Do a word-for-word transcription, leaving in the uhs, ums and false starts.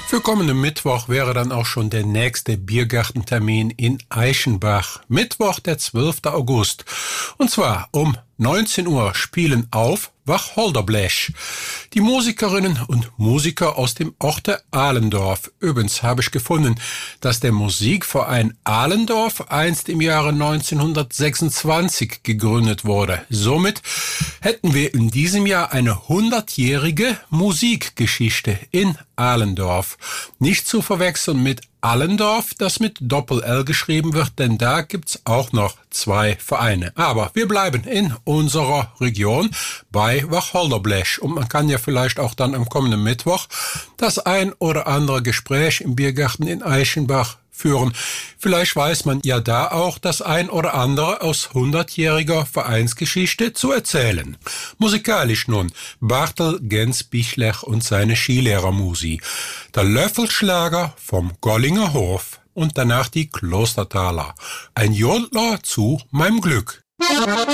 Für kommenden Mittwoch wäre dann auch schon der nächste Biergartentermin in Eichenbach. Mittwoch, der zwölfte August. Und zwar um neunzehn Uhr spielen auf Wacholderblech. Die Musikerinnen und Musiker aus dem Orte Ahlendorf. Übrigens habe ich gefunden, dass der Musikverein Ahlendorf einst im Jahre neunzehnhundertsechsundzwanzig gegründet wurde. Somit hätten wir in diesem Jahr eine hundertjährige Musikgeschichte in Ahlendorf. Nicht zu verwechseln mit Allendorf, das mit Doppel-L geschrieben wird, denn da gibt's auch noch zwei Vereine. Aber wir bleiben in unserer Region bei Wacholderblech und man kann ja vielleicht auch dann am kommenden Mittwoch das ein oder andere Gespräch im Biergarten in Eichenbach führen. Vielleicht weiß man ja da auch das ein oder andere aus hundertjähriger Vereinsgeschichte zu erzählen. Musikalisch nun Bartel Gens-Bichlech und seine Skilehrermusi. Der Löffelschlager vom Gollinger Hof und danach die Klostertaler. Ein Jodler zu meinem Glück.